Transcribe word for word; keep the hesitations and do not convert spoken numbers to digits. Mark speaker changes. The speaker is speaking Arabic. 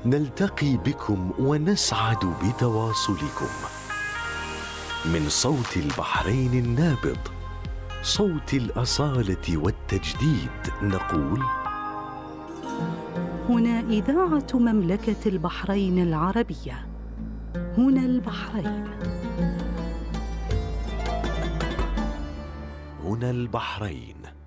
Speaker 1: نلتقي بكم ونسعد بتواصلكم. من صوت البحرين النابض، صوت الأصالة والتجديد، نقول:
Speaker 2: هنا إذاعة مملكة البحرين العربية، هنا البحرين.
Speaker 1: هنا البحرين.